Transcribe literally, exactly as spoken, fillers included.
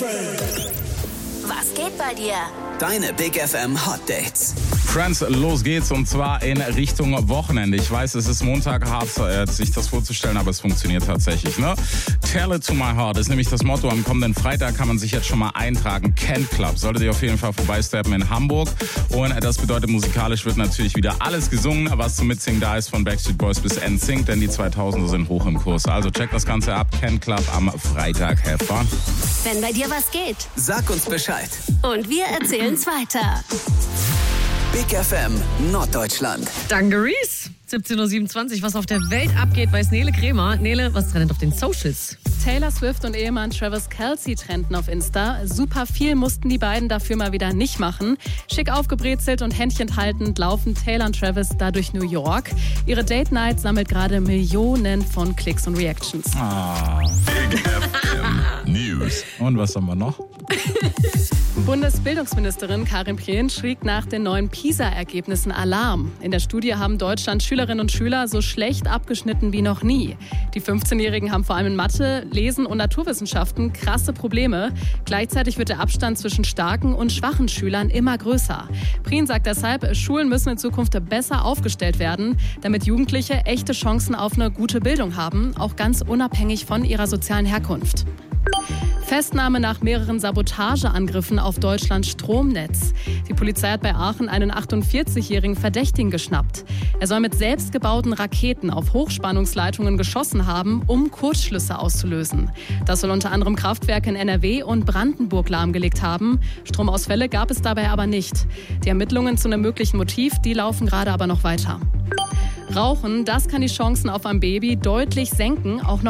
Was geht bei dir? Deine Big F M Hot Dates. Friends, los geht's und zwar in Richtung Wochenende. Ich weiß, es ist Montag, hart äh, sich das vorzustellen, aber es funktioniert tatsächlich, ne? Tell it to my heart ist nämlich das Motto. Am kommenden Freitag kann man sich jetzt schon mal eintragen. Kent Club. Solltet ihr auf jeden Fall vorbeisteppen in Hamburg. Und das bedeutet, musikalisch wird natürlich wieder alles gesungen, was zum Mitsingen da ist, von Backstreet Boys bis N Sync, denn die zweitausender sind hoch im Kurs. Also checkt das Ganze ab. Kent Club am Freitag. Have fun. Wenn bei dir was geht. Sag uns Bescheid. Und wir erzählen's weiter. Big F M Norddeutschland. Dungarees. siebzehn Uhr siebenundzwanzig. Was auf der Welt abgeht, weiß Nele Kremer. Nele, was trennt auf den Socials? Taylor Swift und Ehemann Travis Kelce trennten auf Insta. Super viel mussten die beiden dafür mal wieder nicht machen. Schick aufgebrezelt und händchen haltend laufen Taylor und Travis da durch New York. Ihre Date Night sammelt gerade Millionen von Klicks und Reactions. Ah. Big F M News. Und was haben wir noch? Bundesbildungsministerin Karin Prien schrieb nach den neuen PISA-Ergebnissen Alarm. In der Studie haben Deutschlands Schülerinnen und Schüler so schlecht abgeschnitten wie noch nie. Die fünfzehnjährigen haben vor allem in Mathe, Lesen und Naturwissenschaften krasse Probleme. Gleichzeitig wird der Abstand zwischen starken und schwachen Schülern immer größer. Prien sagt deshalb, Schulen müssen in Zukunft besser aufgestellt werden, damit Jugendliche echte Chancen auf eine gute Bildung haben, auch ganz unabhängig von ihrer sozialen Herkunft. Festnahme nach mehreren Sabotageangriffen auf Deutschlands Stromnetz. Die Polizei hat bei Aachen einen achtundvierzigjährigen Verdächtigen geschnappt. Er soll mit selbstgebauten Raketen auf Hochspannungsleitungen geschossen haben, um Kurzschlüsse auszulösen. Das soll unter anderem Kraftwerke in N R W und Brandenburg lahmgelegt haben. Stromausfälle gab es dabei aber nicht. Die Ermittlungen zu einem möglichen Motiv, die laufen gerade aber noch weiter. Rauchen, das kann die Chancen auf ein Baby deutlich senken, auch noch